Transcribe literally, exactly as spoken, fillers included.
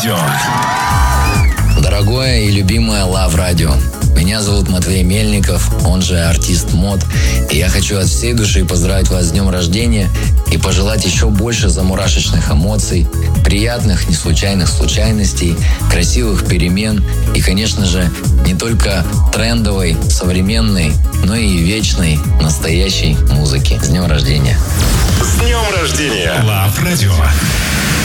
Радио. Дорогое и любимое Love Radio. Меня зовут Матвей Мельников, он же артист мод. И я хочу от всей души поздравить вас с днем рождения и пожелать еще больше замурашечных эмоций, приятных, неслучайных случайностей, красивых перемен и, конечно же, не только трендовой, современной, но и вечной, настоящей музыки. С днем рождения! С днем рождения! Love Radio.